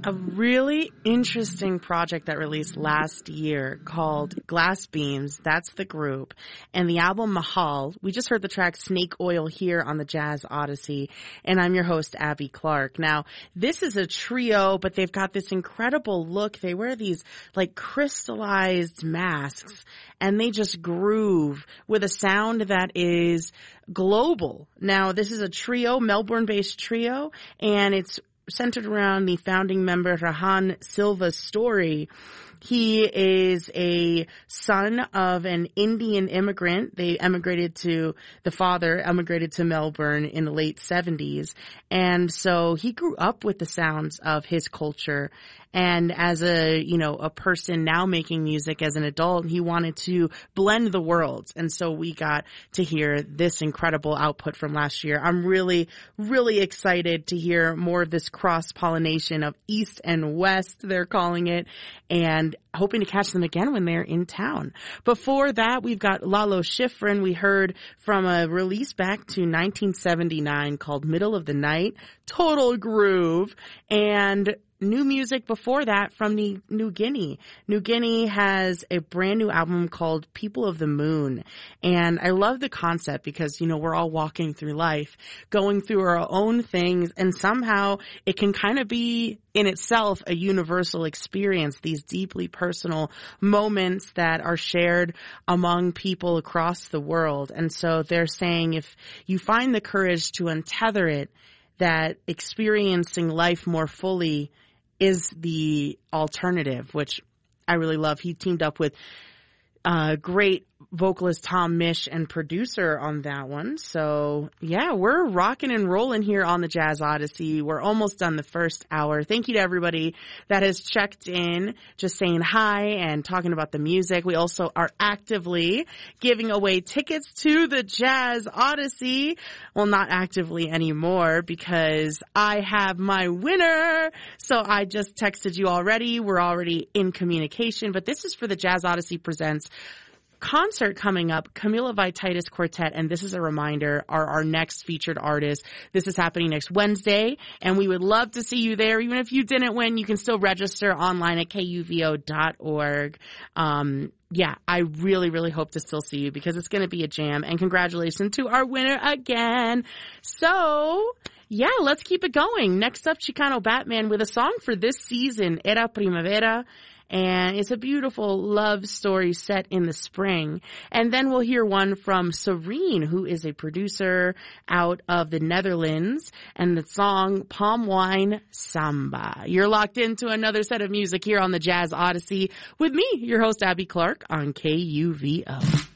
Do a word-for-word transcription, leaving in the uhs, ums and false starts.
A really interesting project that released last year called Glass Beams. That's the group. And the album Mahal. We just heard the track Snake Oil here on the Jazz Odyssey. And I'm your host, Abby Clark. Now, this is a trio, but they've got this incredible look. They wear these like crystallized masks and they just groove with a sound that is global. Now, this is a trio, Melbourne-based trio, and it's centered around the founding member Rahan Silva's story. He is a son of an Indian immigrant. They emigrated to, the father emigrated to Melbourne in the late seventies. And so he grew up with the sounds of his culture. And as a, you know, a person now making music as an adult, he wanted to blend the worlds. And so we got to hear this incredible output from last year. I'm really, really excited to hear more of this cross-pollination of East and West, they're calling it, and hoping to catch them again when they're in town. Before that, we've got Lalo Schifrin. We heard from a release back to nineteen seventy-nine called Middle of the Night, total groove, and new music before that from the New Guinea. New Guinea has a brand new album called People of the Moon. And I love the concept because, you know, we're all walking through life, going through our own things, and somehow it can kind of be in itself a universal experience, these deeply personal moments that are shared among people across the world. And so they're saying if you find the courage to untether it, that experiencing life more fully is the alternative, which I really love. He teamed up with uh great vocalist Tom Misch and producer on that one. So yeah, we're rocking and rolling here on the Jazz Odyssey. We're almost done the first hour. Thank you to everybody that has checked in, just saying hi and talking about the music. We also are actively giving away tickets to the Jazz Odyssey. Well, not actively anymore because I have my winner. So I just texted you already. We're already in communication, but this is for the Jazz Odyssey Presents concert coming up. Camila Vititis Quartet, and this is a reminder, are our next featured artist. This is happening next Wednesday, and we would love to see you there. Even if you didn't win, you can still register online at K U V O dot org. Um, yeah, I really, really hope to still see you because it's going to be a jam. And congratulations to our winner again. So, yeah, let's keep it going. Next up, Chicano Batman with a song for this season, Era Primavera. And it's a beautiful love story set in the spring. And then we'll hear one from Serene, who is a producer out of the Netherlands, and the song Palm Wine Samba. You're locked into another set of music here on the Jazz Odyssey with me, your host, Abby Clark, on K U V O.